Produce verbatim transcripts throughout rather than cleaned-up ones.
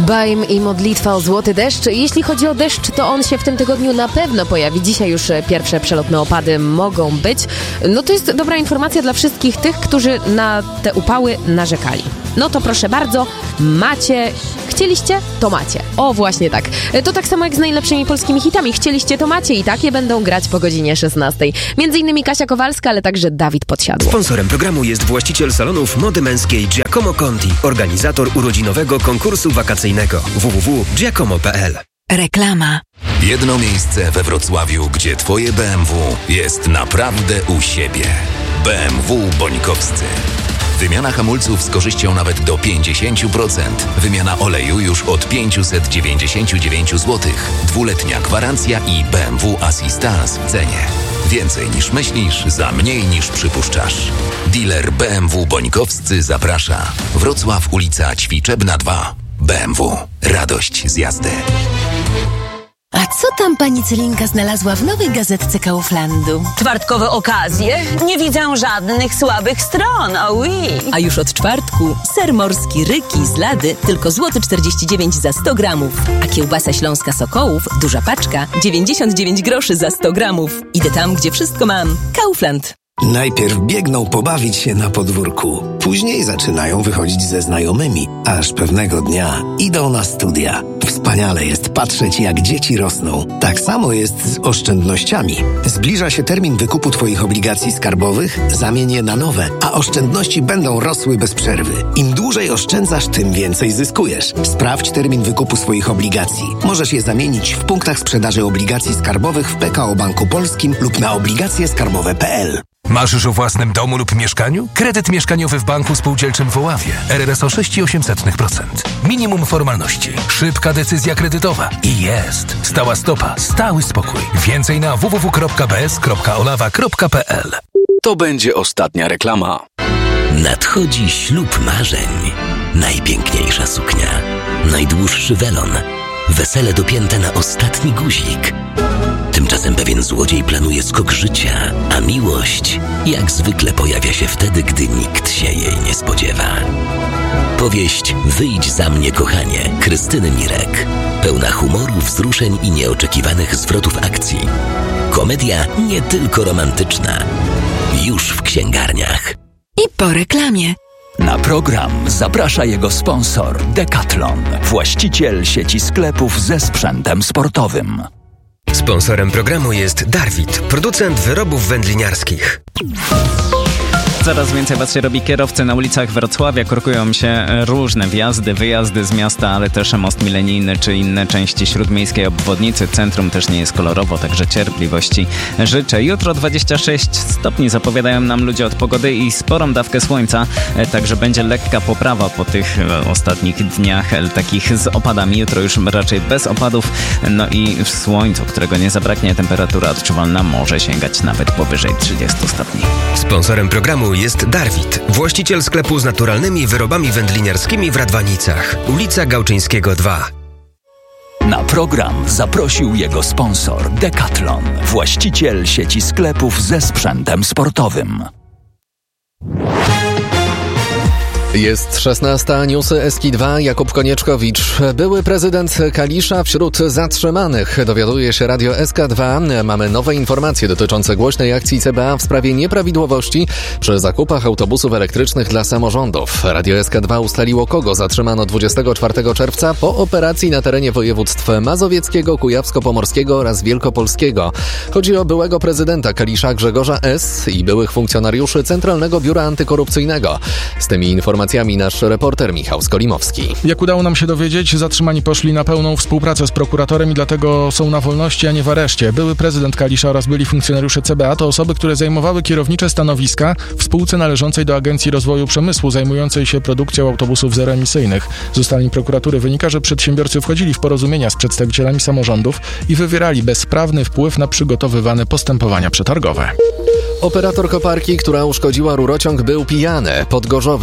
Baim i modlitwa o złoty deszcz. Jeśli chodzi o deszcz, to on się w tym tygodniu na pewno pojawi. Dzisiaj już pierwsze przelotne opady mogą być. No to jest dobra informacja dla wszystkich tych, którzy na te upały narzekali. No to proszę bardzo, macie... Chcieliście? To macie. O, właśnie tak. To tak samo jak z najlepszymi polskimi hitami. Chcieliście, to macie i takie będą grać po godzinie szesnastej. Między innymi Kasia Kowalska, ale także Dawid Podsiadło. Sponsorem programu jest właściciel salonów mody męskiej Giacomo Conti, organizator urodzinowego konkursu wakacyjnego w w w kropka giacomo kropka p l. Reklama. Jedno miejsce we Wrocławiu, gdzie twoje B M W jest naprawdę u siebie. B M W Bońkowscy. Wymiana hamulców z korzyścią nawet do pięćdziesiąt procent. Wymiana oleju już od pięćset dziewięćdziesiąt dziewięć złotych. Dwuletnia gwarancja i B M W Assistance w cenie. Więcej niż myślisz, za mniej niż przypuszczasz. Dealer B M W Bońkowscy zaprasza. Wrocław, ulica Ćwiczebna dwa. B M W. Radość z jazdy. A co tam pani Celinka znalazła w nowej gazetce Kauflandu? Czwartkowe okazje? Nie widzę żadnych słabych stron, oh oui. A już od czwartku ser morski Ryki z Lady tylko złoty czterdzieści dziewięć za sto gramów. A kiełbasa śląska Sokołów, duża paczka, dziewięćdziesiąt dziewięć groszy za sto gramów. Idę tam, gdzie wszystko mam. Kaufland. Najpierw biegną pobawić się na podwórku. Później zaczynają wychodzić ze znajomymi, aż pewnego dnia idą na studia. Wspaniale jest patrzeć, jak dzieci rosną. Tak samo jest z oszczędnościami. Zbliża się termin wykupu Twoich obligacji skarbowych, zamień je na nowe, a oszczędności będą rosły bez przerwy. Im dłużej oszczędzasz, tym więcej zyskujesz. Sprawdź termin wykupu swoich obligacji. Możesz je zamienić w punktach sprzedaży obligacji skarbowych w P K O Banku Polskim lub na obligacje skarbowe kropka p l. Marzysz o własnym domu lub mieszkaniu? Kredyt mieszkaniowy w Banku Spółdzielczym w Oławie. R R S o sześć przecinek osiem procent. Minimum formalności. Szybka decyzja kredytowa. I jest. Stała stopa. Stały spokój. Więcej na w w w kropka b s kropka olawa kropka p l. To będzie ostatnia reklama. Nadchodzi ślub marzeń. Najpiękniejsza suknia. Najdłuższy welon. Wesele dopięte na ostatni guzik. Tymczasem pewien złodziej planuje skok życia, a miłość jak zwykle pojawia się wtedy, gdy nikt się jej nie spodziewa. Powieść Wyjdź za mnie, kochanie, Krystyny Mirek. Pełna humoru, wzruszeń i nieoczekiwanych zwrotów akcji. Komedia nie tylko romantyczna. Już w księgarniach. I po reklamie. Na program zaprasza jego sponsor Decathlon, właściciel sieci sklepów ze sprzętem sportowym. Sponsorem programu jest Darwit, producent wyrobów wędliniarskich. Coraz więcej was się robi. Kierowcy na ulicach Wrocławia, korkują się różne wjazdy, wyjazdy z miasta, ale też most milenijny czy inne części śródmiejskiej obwodnicy. Centrum też nie jest kolorowo, także cierpliwości życzę. Jutro dwadzieścia sześć stopni zapowiadają nam ludzie od pogody i sporą dawkę słońca, także będzie lekka poprawa po tych ostatnich dniach takich z opadami. Jutro już raczej bez opadów, no i w słońcu, którego nie zabraknie, temperatura odczuwalna może sięgać nawet powyżej trzydziestu stopni. Sponsorem programu jest Darwit, właściciel sklepu z naturalnymi wyrobami wędliniarskimi w Radwanicach. Ulica Gałczyńskiego dwa. Na program zaprosił jego sponsor Decathlon, właściciel sieci sklepów ze sprzętem sportowym. Jest szesnasta, newsy S K dwa, Jakub Konieczkowicz. Były prezydent Kalisza wśród zatrzymanych. Dowiaduje się Radio S K dwa. Mamy nowe informacje dotyczące głośnej akcji C B A w sprawie nieprawidłowości przy zakupach autobusów elektrycznych dla samorządów. Radio S K dwa ustaliło, kogo zatrzymano dwudziestego czwartego czerwca po operacji na terenie województw mazowieckiego, kujawsko-pomorskiego oraz wielkopolskiego. Chodzi o byłego prezydenta Kalisza Grzegorza S. i byłych funkcjonariuszy Centralnego Biura Antykorupcyjnego. Z tymi informacjami nasz reporter Michał Skolimowski. Jak udało nam się dowiedzieć, zatrzymani poszli na pełną współpracę z prokuratorem i dlatego są na wolności, a nie w areszcie. Były prezydent Kalisza oraz byli funkcjonariusze C B A to osoby, które zajmowały kierownicze stanowiska w spółce należącej do Agencji Rozwoju Przemysłu, zajmującej się produkcją autobusów zeroemisyjnych. Z ustaleń prokuratury wynika, że przedsiębiorcy wchodzili w porozumienia z przedstawicielami samorządów i wywierali bezprawny wpływ na przygotowywane postępowania przetargowe. Operator koparki, która uszkodziła rurociąg, był pijany. Pod Gorzowem cały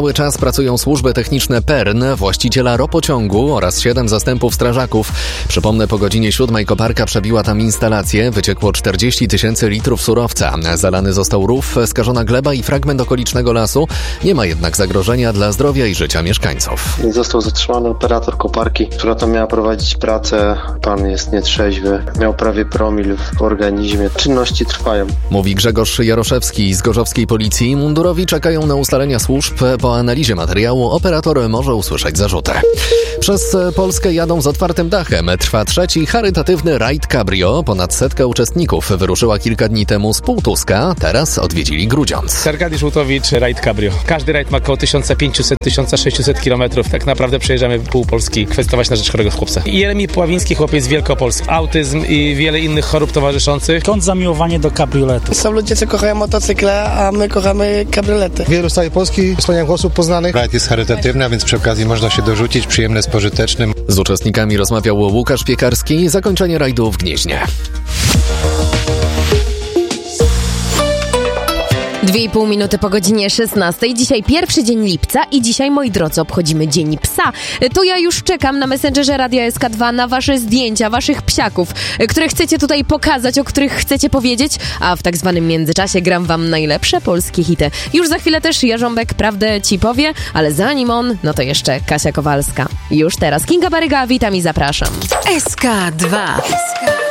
Cały czas pracują służby techniczne P E R N, właściciela ropociągu oraz siedem zastępów strażaków. Przypomnę, po godzinie siódmej koparka przebiła tam instalację, wyciekło czterdzieści tysięcy litrów surowca. Zalany został rów, skażona gleba i fragment okolicznego lasu. Nie ma jednak zagrożenia dla zdrowia i życia mieszkańców. Został zatrzymany operator koparki, która tam miała prowadzić pracę. Pan jest nietrzeźwy, miał prawie promil w organizmie. Czynności trwają. Mówi Grzegorz Jaroszewski z gorzowskiej policji. Mundurowi czekają na ustalenia służb. Po analizie materiału operator może usłyszeć zarzuty. Przez Polskę jadą z otwartym dachem. Trwa trzeci charytatywny rajd cabrio. Ponad setka uczestników wyruszyła kilka dni temu z Półtuska. Teraz odwiedzili Grudziądz. Arkadiusz Łutowicz, rajd cabrio. Każdy rajd ma około tysiąc pięćset do tysiąc sześćset kilometrów. Tak naprawdę przejeżdżamy pół Polski kwestować na rzecz chorego chłopca. Jeremi Pławiński, chłopiec z Wielkopolski. Autyzm i wiele innych chorób towarzyszących. Skąd zamiłowanie do kabrioletu? Są ludzie, co kochają motocykle, a my kochamy kabriolety. Wielu z całej Polski, wspaniałych osób poznanych. Rajd jest charytatywny, a więc przy okazji można się dorzucić, przyjemne z pożytecznym. Z uczestnikami rozmawiał Łukasz Piekarski. Zakończenie rajdu w Gnieźnie. Dwie i pół minuty po godzinie szesnastej. Dzisiaj pierwszy dzień lipca i dzisiaj, moi drodzy, obchodzimy Dzień Psa. To ja już czekam na Messengerze Radia S K dwa na wasze zdjęcia, waszych psiaków, które chcecie tutaj pokazać, o których chcecie powiedzieć, a w tak zwanym międzyczasie gram wam najlepsze polskie hity. Już za chwilę też Jarząbek prawdę ci powie, ale zanim on, no to jeszcze Kasia Kowalska. Już teraz Kinga Baryga, witam i zapraszam. S K dwa.